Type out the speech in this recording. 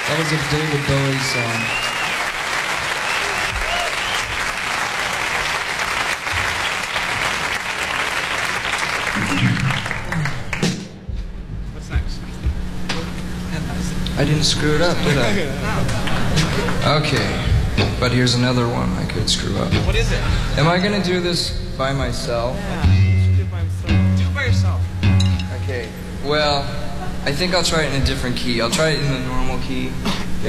That was a David Bowie song. What's next? I didn't screw it up, did I? Okay, but here's another one I could screw up. What is it? Am I gonna do this by myself? Yeah, you should do it by yourself. Do it by yourself. Okay, well, I think I'll try it in a different key. I'll try it in the normal key.